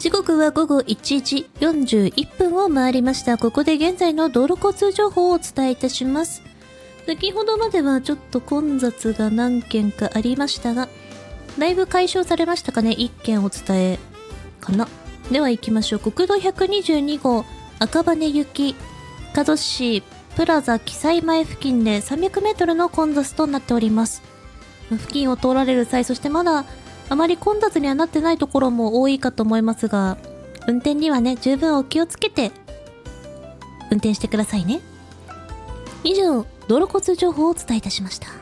時刻は午後1時41分を回りました。ここで現在の道路交通情報をお伝えいたします。先ほどまではちょっと混雑が何件かありましたが、だいぶ解消されましたかね。1件お伝えかな。では行きましょう。国道122号赤羽行き加須市プラザ記載前付近で300メートルの混雑となっております。付近を通られる際、そしてまだあまり混雑にはなってないところも多いかと思いますが、運転にはね、十分お気をつけて運転してくださいね。以上、道路交通情報をお伝えいたしました。